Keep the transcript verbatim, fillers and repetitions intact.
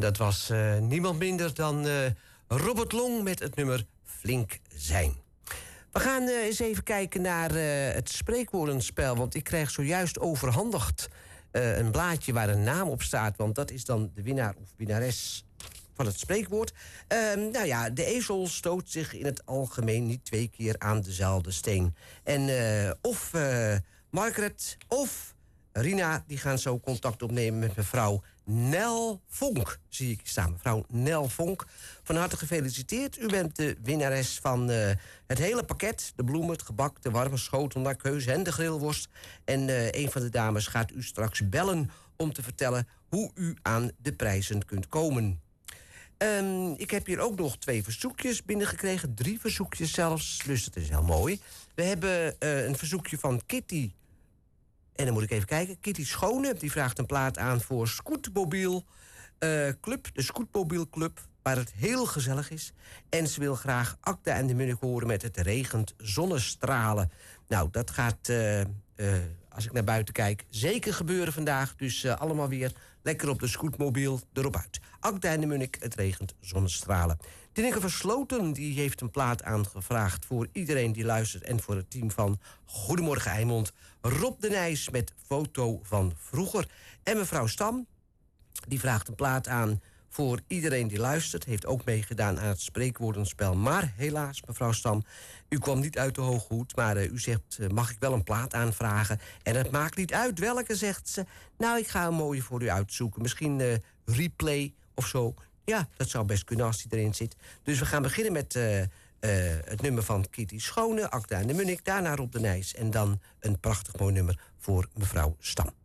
dat was uh, niemand minder dan uh, Robert Long met het nummer Flink Zijn. We gaan uh, eens even kijken naar uh, het spreekwoordenspel. Want ik krijg zojuist overhandigd uh, een blaadje waar een naam op staat. Want dat is dan de winnaar of winnares van het spreekwoord. Uh, nou ja, de ezel stoot zich in het algemeen niet twee keer aan dezelfde steen. En uh, of uh, Margaret of Rina, die gaan zo contact opnemen met mevrouw Nel Vonk. Zie ik hier staan, mevrouw Nel Vonk. Van harte gefeliciteerd. U bent de winnares van uh, het hele pakket. De bloemen, het gebak, de warme schotel naar keuze en de grillworst. En uh, een van de dames gaat u straks bellen om te vertellen hoe u aan de prijzen kunt komen. Um, ik heb hier ook nog twee verzoekjes binnengekregen. Drie verzoekjes zelfs, dus dat is heel mooi. We hebben uh, een verzoekje van Kitty. En dan moet ik even kijken. Kitty Schone, die vraagt een plaat aan voor Scootmobiel uh, Club. De Scootmobiel Club, waar het heel gezellig is. En ze wil graag Akda en de Munnik horen met Het regent zonnestralen. Nou, dat gaat, uh, uh, als ik naar buiten kijk, zeker gebeuren vandaag. Dus uh, allemaal weer lekker op de Scootmobiel erop uit. Akda en de Munnik, Het regent zonnestralen. Tineke Versloten, die heeft een plaat aangevraagd voor iedereen die luistert en voor het team van Goedemorgen Eimond. Rob de Nijs met Foto van Vroeger. En mevrouw Stam, die vraagt een plaat aan voor iedereen die luistert. Heeft ook meegedaan aan het spreekwoordenspel. Maar helaas, mevrouw Stam, u kwam niet uit de hoge hoed. Maar uh, u zegt, uh, mag ik wel een plaat aanvragen? En het maakt niet uit welke, zegt ze. Nou, ik ga een mooie voor u uitzoeken. Misschien uh, Replay of zo. Ja, dat zou best kunnen als die erin zit. Dus we gaan beginnen met uh, uh, het nummer van Kitty Schone, Akda en de Munnik. Daarna Rob de Nijs. En dan een prachtig mooi nummer voor mevrouw Stam.